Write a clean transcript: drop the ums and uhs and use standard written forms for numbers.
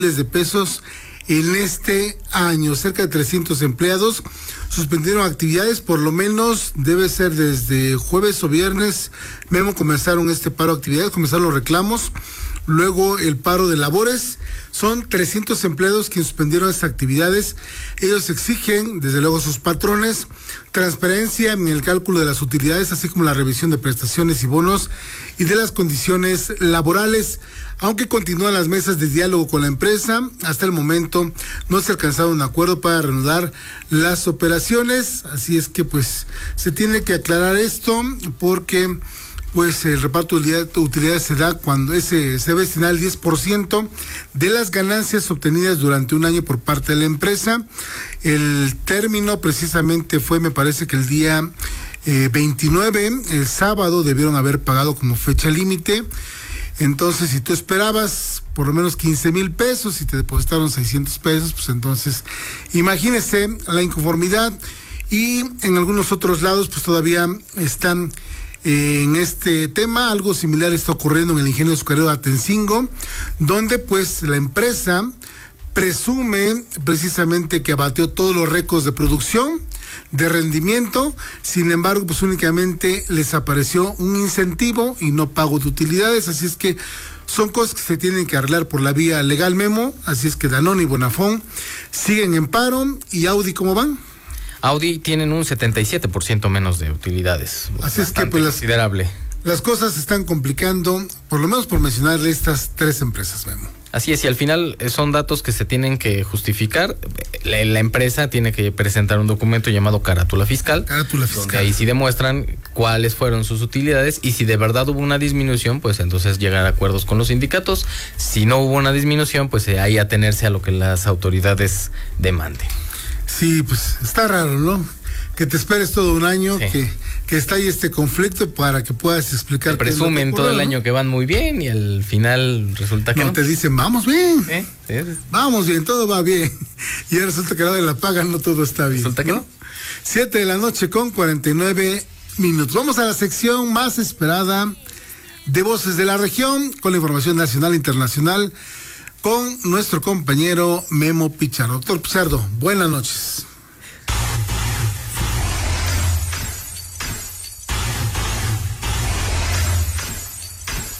de pesos en este año. Cerca de 300 empleados suspendieron actividades, por lo menos debe ser desde jueves o viernes. Memo, comenzaron este paro de actividades, comenzaron los reclamos, luego el paro de labores. Son 300 empleados que suspendieron estas actividades. Ellos exigen, desde luego, a sus patrones, transparencia en el cálculo de las utilidades, así como la revisión de prestaciones y bonos y de las condiciones laborales. Aunque continúan las mesas de diálogo con la empresa, hasta el momento no se ha alcanzado un acuerdo para reanudar las operaciones. Así es que pues se tiene que aclarar esto, porque pues el reparto de utilidades se da cuando se debe destinar el 10% de las ganancias obtenidas durante un año por parte de la empresa. El término precisamente fue, me parece que el día 29, el sábado, debieron haber pagado como fecha límite. Entonces, si tú esperabas por lo menos 15,000 pesos y te depositaron 600 pesos, pues entonces imagínese la inconformidad. Y en algunos otros lados pues todavía están en este tema. Algo similar está ocurriendo en el ingenio azucarero de Atencingo, donde pues la empresa presume precisamente que abatió todos los récords de producción, de rendimiento. Sin embargo, pues únicamente les apareció un incentivo y no pago de utilidades. Así es que son cosas que se tienen que arreglar por la vía legal, Memo. Así es que Danone y Bonafón siguen en paro. ¿Y Audi cómo van? Audi tienen un 77% menos de utilidades. Así es que pues considerable. Las cosas se están complicando, por lo menos por mencionarle estas tres empresas, Memo. Así es, y al final son datos que se tienen que justificar. La empresa tiene que presentar un documento llamado carátula fiscal. Carátula fiscal. Donde ahí sí demuestran cuáles fueron sus utilidades, y si de verdad hubo una disminución, pues entonces llegar a acuerdos con los sindicatos. Si no hubo una disminución, pues ahí atenerse a lo que las autoridades demanden. Sí, pues está raro, ¿no? Que te esperes todo un año, sí, que está ahí este conflicto para que puedas explicar. Presumen todo el año que van muy bien y al final resulta que no. Te dicen, vamos bien, vamos bien, todo va bien. Y resulta que a la hora de la paga no todo está bien. Resulta que no. 7:49 a.m. Vamos a la sección más esperada de Voces de la Región, con la información nacional e internacional, con nuestro compañero Memo Pichardo. Doctor Pichardo, buenas noches.